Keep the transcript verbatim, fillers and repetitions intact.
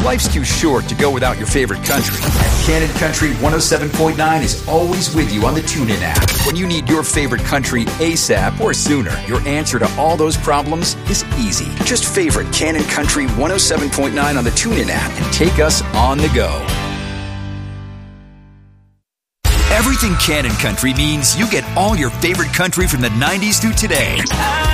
Life's too short to go without your favorite country. And Cannon Country one oh seven point nine is always with you on the TuneIn app. When you need your favorite country ASAP or sooner, your answer to all those problems is easy. Just favorite Cannon Country one oh seven point nine on the TuneIn app and take us on the go. Everything Cannon Country means you get all your favorite country from the nineties to today.